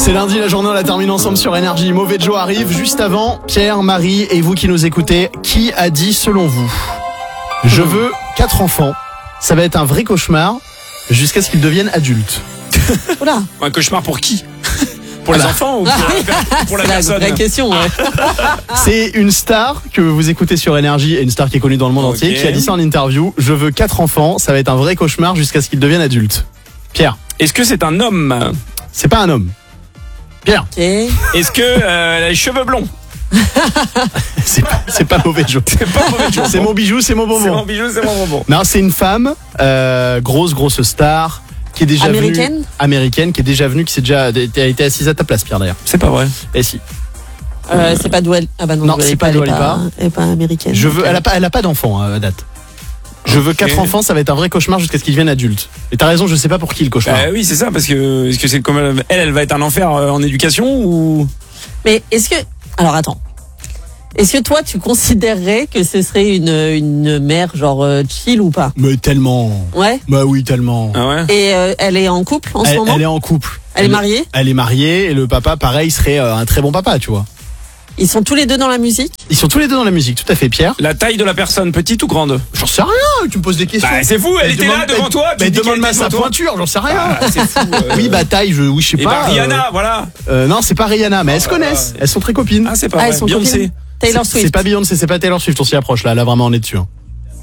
C'est lundi, la journée, on la termine ensemble sur Énergie. Mauvais Joe arrive juste avant. Pierre, Marie et vous qui nous écoutez, qui a dit selon vous: je veux 4 enfants, ça va être un vrai cauchemar jusqu'à ce qu'ils deviennent adultes? Oula. Un cauchemar pour qui? Pour les enfants ou pour la C'est personne? la vraie question, ouais. C'est une star que vous écoutez sur Énergie, et une star qui est connue dans le monde entier, qui a dit ça en interview: je veux 4 enfants, ça va être un vrai cauchemar jusqu'à ce qu'ils deviennent adultes. Pierre. Est-ce que c'est un homme? C'est pas un homme. Pierre. Ok. Est-ce que elle a les cheveux blonds? C'est pas Mauvais Joe. C'est pas Mauvais Joe. C'est mon bijou, c'est mon C'est bonbon. mon bijou, c'est mon bonbon. Non, c'est une femme, grosse star, qui est déjà Américaine américaine, qui est déjà venue, qui a été assise à ta place, Pierre, d'ailleurs. C'est pas vrai. Et si. C'est pas Dua Lipa. Ah bah non, Non, c'est pas Dua Lipa. Elle est pas américaine. Je veux, elle a pas d'enfant à date. Je veux 4 enfants, ça va être un vrai cauchemar jusqu'à ce qu'ils deviennent adultes. Et t'as raison, je sais pas pour qui le cauchemar. Oui, c'est ça, parce que est-ce que c'est comme elle va être un enfer en éducation ou? Mais est-ce que... Alors attends. Est-ce que toi, tu considérerais que ce serait une mère genre chill ou pas? Mais tellement. Ouais. Bah oui, tellement. Ah ouais. Et elle est en couple en ce moment? Elle est en couple. Elle est mariée? Elle est mariée, et le papa, pareil, serait un très bon papa, tu vois. Ils sont tous les deux dans la musique? Ils sont tous les deux dans la musique, tout à fait, Pierre. La taille de la personne, petite ou grande? J'en sais rien, tu me poses des questions. Bah, c'est fou, elle était là devant toi. Mais tu dis qu'elle demande-moi était sa devant toi. pointure, j'en sais rien. Ah, c'est fou. Oui, bah taille, je sais Et pas. bah Rihanna, voilà. Non, c'est pas Rihanna, mais elles se connaissent. Elles sont très copines. Ah, c'est pas Ah, vrai. elles sont Beyoncé. copines. Taylor Swift. C'est pas Beyoncé, c'est pas Taylor Swift, on s'y approche là. Là, vraiment, on est dessus. Hein.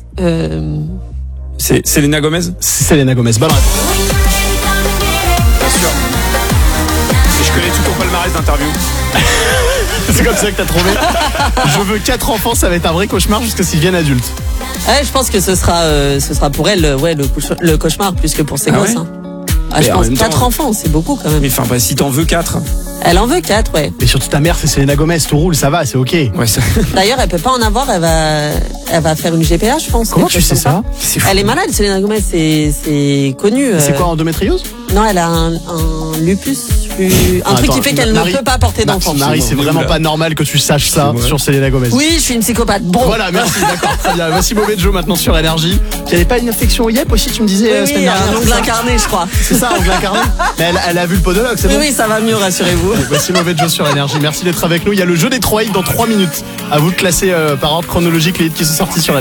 C'est Selena Gomez. C'est Selena Gomez. Bonne réponse. Bien sûr. Et je connais tout ton palmarès d'interview. C'est comme ça que t'as trouvé. Je veux 4 enfants, ça va être un vrai cauchemar jusqu'à ce qu'ils deviennent adultes. Ouais, je pense que ce sera pour elle le cauchemar plus que pour ses Ah gosses. ouais Hein. Ah, Mais je en pense même 4 temps- enfants, c'est beaucoup quand même. Mais enfin, bah, si t'en veux 4. Elle en veut 4, ouais. Mais surtout ta mère, c'est Selena Gomez, tout roule, ça va, c'est ok. Ouais, ça. D'ailleurs, elle peut pas en avoir, elle va faire une GPA, je pense. Comment quelque tu chose sais comme ça? C'est fou. Elle est malade, Selena Gomez, c'est connu. C'est quoi, endométriose? Non, elle a un lupus, un truc Attends, qui fait qu'elle Marie- ne peut pas porter d'enfant. Marie, c'est vraiment pas normal que tu saches ça Ouais. sur Selena Gomez. Oui, je suis une psychopathe. Bon. Voilà, merci, d'accord, très bien. Voici Mauvais Joe maintenant sur Énergie. Il n'y avait pas une infection au yep aussi, tu me disais Oui, semaine oui, dernière. un c'est ongle ça incarné, je crois. C'est ça, ongle incarné. Mais elle a vu le podologue, c'est Oui, bon. oui, ça va mieux, rassurez-vous. Voici Mauvais Joe sur Énergie. Merci d'être avec nous. Il y a le jeu des 3 hits dans 3 minutes. À vous de classer par ordre chronologique les hits qui sont sortis sur Énergie.